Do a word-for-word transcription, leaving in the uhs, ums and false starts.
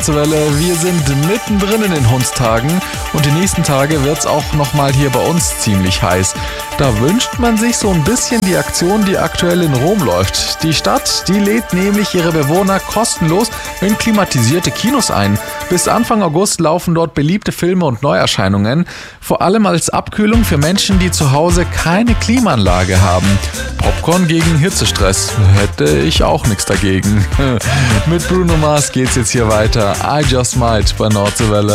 Welle. Wir sind mittendrin in den Hundstagen und die nächsten Tage wird es auch nochmal hier bei uns ziemlich heiß. Da wünscht man sich so ein bisschen die Aktion, die aktuell in Rom läuft. Die Stadt, die lädt nämlich ihre Bewohner kostenlos in klimatisierte Kinos ein. Bis Anfang August laufen dort beliebte Filme und Neuerscheinungen, vor allem als Abkühlung für Menschen, die zu Hause keine Klimaanlage haben. Popcorn gegen Hitzestress, hätte ich auch nichts dagegen. Mit Bruno Mars geht's jetzt hier weiter. I Just Might bei Nordsee Welle.